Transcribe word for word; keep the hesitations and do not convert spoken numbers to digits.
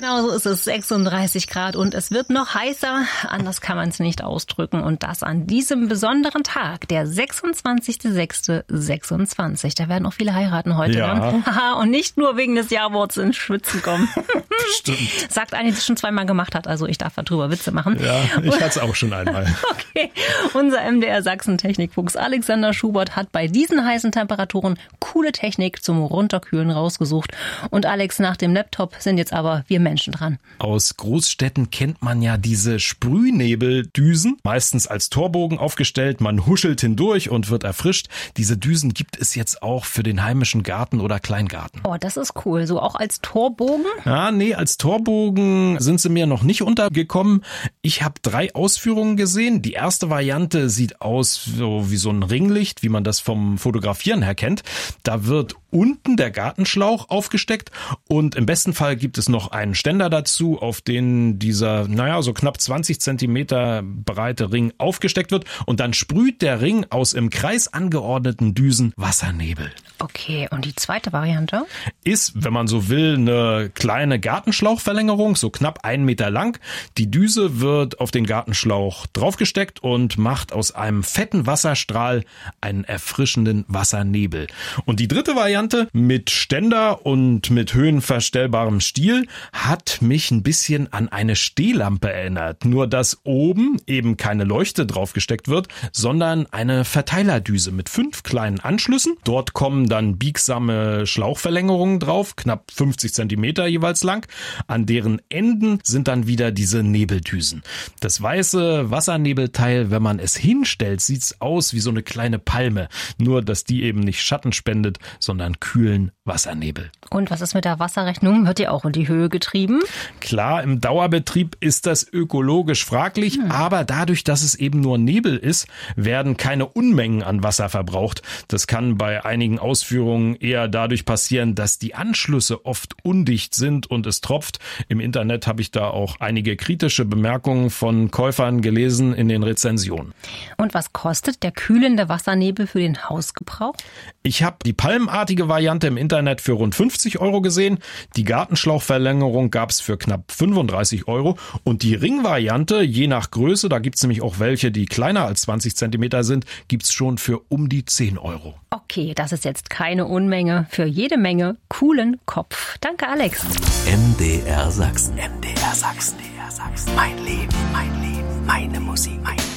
Genau so ist es, sechsunddreißig Grad und es wird noch heißer, anders kann man es nicht ausdrücken und das an diesem besonderen Tag, der sechsundzwanzigster sechster sechsundzwanzig. Da werden auch viele heiraten heute. Ja. Ne? Und nicht nur wegen des Jahrworts ins Schwitzen kommen. Stimmt. Sagt eine, die es schon zweimal gemacht hat, also ich darf darüber Witze machen. Ja, ich hatte es auch schon einmal. Okay, unser M D R Sachsen-Technikfuchs Alexander Schubert hat bei diesen heißen Temperaturen coole Technik zum Runterkühlen rausgesucht. Und Alex, nach dem Laptop sind jetzt aber wir Menschen dran. Aus Großstädten kennt man ja diese Sprühnebeldüsen, meistens als Torbogen aufgestellt. Man huschelt hindurch und wird erfrischt. Diese Düsen gibt es jetzt auch für den heimischen Garten oder Kleingarten. Oh, das ist cool. So auch als Torbogen? Ja, nee, als Torbogen sind sie mir noch nicht untergekommen. Ich habe drei Ausführungen gesehen. Die erste Variante sieht aus so wie so ein Ringlicht, wie man das vom Fotografieren her kennt. Da wird unten der Gartenschlauch aufgesteckt und im besten Fall gibt es noch einen Ständer dazu, auf den dieser, naja, so knapp zwanzig Zentimeter breite Ring aufgesteckt wird und dann sprüht der Ring aus im Kreis angeordneten Düsen Wassernebel. Okay, und die zweite Variante? Ist, wenn man so will, eine kleine Gartenschlauchverlängerung, so knapp einen Meter lang. Die Düse wird auf den Gartenschlauch draufgesteckt und macht aus einem fetten Wasserstrahl einen erfrischenden Wassernebel. Und die dritte Variante mit Ständer und mit höhenverstellbarem Stiel hat mich ein bisschen an eine Stehlampe erinnert. Nur dass oben eben keine Leuchte draufgesteckt wird, sondern eine Verteilerdüse mit fünf kleinen Anschlüssen. Dort kommen dann biegsame Schlauchverlängerungen drauf, knapp fünfzig Zentimeter jeweils lang. An deren Enden sind dann wieder diese Nebeldüsen. Das weiße Wassernebelteil, wenn man es hinstellt, sieht's aus wie so eine kleine Palme. Nur, dass die eben nicht Schatten spendet, sondern kühlen Wassernebel. Und was ist mit der Wasserrechnung? Wird die auch in die Höhe getrieben? Klar, im Dauerbetrieb ist das ökologisch fraglich, hm. aber dadurch, dass es eben nur Nebel ist, werden keine Unmengen an Wasser verbraucht. Das kann bei einigen Ausführungen eher dadurch passieren, dass die Anschlüsse oft undicht sind und es tropft. Im Internet habe ich da auch einige kritische Bemerkungen von Käufern gelesen in den Rezensionen. Und was kostet der kühlende Wassernebel für den Hausgebrauch? Ich habe die palmenartige Variante im Internet für rund fünfzig Euro gesehen. Die Gartenschlauchverlängerung gab es für knapp fünfunddreißig Euro. Und die Ringvariante, je nach Größe, da gibt es nämlich auch welche, die kleiner als zwanzig Zentimeter sind, gibt es schon für um die zehn Euro. Okay, das ist jetzt keine Unmenge. Für jede Menge coolen Kopf. Danke, Alex. M D R Sachsen. M D R Sachsen. Mein Leben, mein Leben, meine Musik, meine